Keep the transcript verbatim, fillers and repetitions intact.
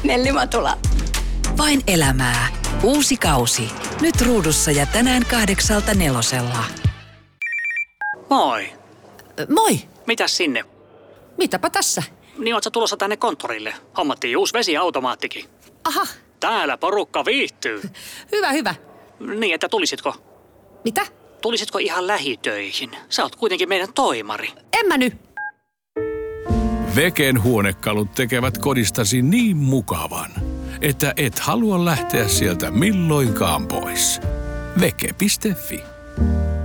Nelli Matula. Vain elämää. Uusi kausi. Nyt ruudussa ja tänään kahdeksalta nelosella. Moi. Moi. Mitäs sinne? Mitäpä tässä? Niin oot sä tulossa tänne konttorille? Hommattiin uusi vesiautomaattikin. Aha. Täällä porukka viihtyy. Hyvä, hyvä. Niin, että tulisitko? Mitä? Tulisitko ihan lähitöihin? Sä oot kuitenkin meidän toimari. En mä nyt. Veken huonekalut tekevät kodistasi niin mukavan, että et halua lähteä sieltä milloinkaan pois. Veke piste fi